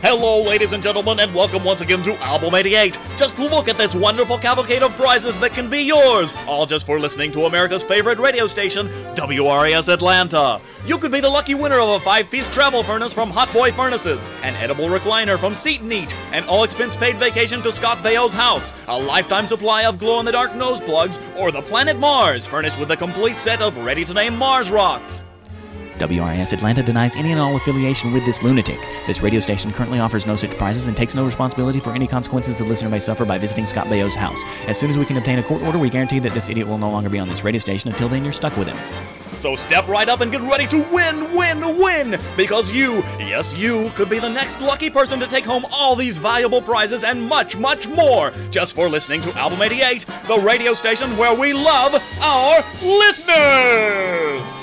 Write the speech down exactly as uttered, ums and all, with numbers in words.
Hello, ladies and gentlemen, and welcome once again to Album eighty-eight. Just look at this wonderful cavalcade of prizes that can be yours, all just for listening to America's favorite radio station, W R A S Atlanta. You could be the lucky winner of a five-piece travel furnace from Hot Boy Furnaces, an edible recliner from Seat and Eat, an all-expense-paid vacation to Scott Baio's house, a lifetime supply of glow-in-the-dark nose plugs, or the planet Mars, furnished with a complete set of ready-to-name Mars rocks. W R A S Atlanta denies any and all affiliation with this lunatic. This radio station currently offers no such prizes and takes no responsibility for any consequences the listener may suffer by visiting Scott Baio's house. As soon as we can obtain a court order, we guarantee that this idiot will no longer be on this radio station. Until then, you're stuck with him. So step right up and get ready to win, win, win! Because you, yes you, could be the next lucky person to take home all these valuable prizes and much, much more, just for listening to Album eighty-eight, the radio station where we love our listeners!